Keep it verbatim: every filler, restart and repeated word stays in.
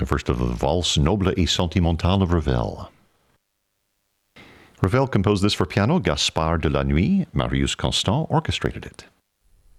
first of the Valse Noble et Sentimentale of Ravel. Ravel composed this for piano. Gaspard de la Nuit, Marius Constant orchestrated it.